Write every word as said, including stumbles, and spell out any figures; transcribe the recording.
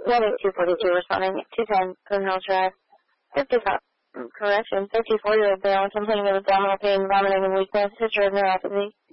one eight two forty-two responding, two ten Coonhouse Drive. fifty-five, correction, fifty-four-year-old male complaining of abdominal pain, vomiting, and weakness, history of neuropathy.